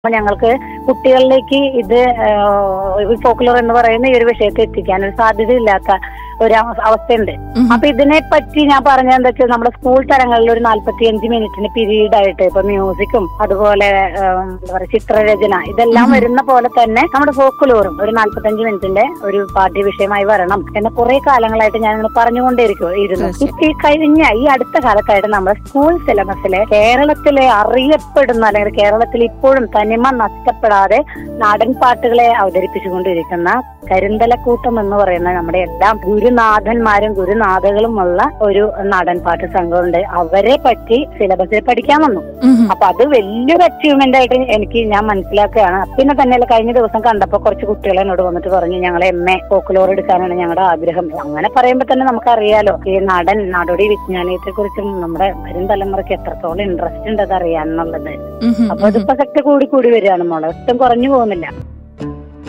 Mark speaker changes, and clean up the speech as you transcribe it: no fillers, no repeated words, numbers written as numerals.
Speaker 1: അപ്പൊ ഞങ്ങൾക്ക് കുട്ടികളിലേക്ക് ഇത് ഫോക്ലോർ എന്ന് പറയുന്ന ഈ ഒരു വിഷയത്തെ എത്തിക്കാൻ ഒരു സാധ്യതയില്ലാത്ത ഒരു അവസ്ഥയുണ്ട്. അപ്പൊ ഇതിനെ പറ്റി ഞാൻ പറഞ്ഞത് എന്താ വെച്ചാൽ നമ്മുടെ സ്കൂൾ തലങ്ങളിൽ ഒരു 45 മിനിറ്റിന് പീരീഡ് ആയിട്ട് ഇപ്പൊ മ്യൂസിക്കും അതുപോലെ എന്താ പറയുക ചിത്രരചന ഇതെല്ലാം വരുന്ന പോലെ തന്നെ നമ്മുടെ ഫോക്ലോറും ഒരു 45 മിനിറ്റിന്റെ ഒരു പാഠ്യ വിഷയമായി വരണം എന്ന് കുറെ കാലങ്ങളായിട്ട് ഞാൻ പറഞ്ഞുകൊണ്ടേയിരുന്നു. ഈ അടുത്ത കാലത്തായിട്ട് നമ്മുടെ സ്കൂൾ സിലബസിലെ കേരളത്തിലെ അറിയപ്പെടുന്ന അല്ലെങ്കിൽ കേരളത്തിൽ ഇപ്പോഴും തനിമ നഷ്ടപ്പെടാതെ നാടൻ പാട്ടുകളെ അവതരിപ്പിച്ചുകൊണ്ടിരിക്കുന്ന കരിന്തലക്കൂട്ടം എന്ന് പറയുന്ന നമ്മുടെ എല്ലാം ഗുരുനാഥന്മാരും ഗുരുനാഥകളുമുള്ള ഒരു നാടൻ പാട്ട് സംഘമുണ്ട്. അവരെ പറ്റി സിലബസിൽ പഠിക്കാൻ വന്നു. അപ്പൊ അത് വലിയൊരു അച്ചീവ്മെന്റ് ആയിട്ട് ഞാൻ മനസ്സിലാക്കുകയാണ്. പിന്നെ തന്നെയല്ല, കഴിഞ്ഞ ദിവസം കണ്ടപ്പോ കുറച്ച് കുട്ടികൾ എന്നോട് വന്നിട്ട് പറഞ്ഞു ഞങ്ങളെ MA ഫോക്ലോർ എടുക്കാനാണ് ഞങ്ങളുടെ ആഗ്രഹം. അങ്ങനെ പറയുമ്പോ തന്നെ നമുക്കറിയാലോ ഈ നാടോടി വിജ്ഞാനത്തെ കുറിച്ചും നമ്മുടെ വരും തലമുറയ്ക്ക് എത്രത്തോളം ഇൻട്രസ്റ്റ് ഉണ്ട് അത് അറിയാന്നുള്ളത്. അപ്പൊ അതിപ്പോ ശക്തി കൂടി വരികയാണ് മോളെ, ഒട്ടും കുറഞ്ഞു പോകുന്നില്ല.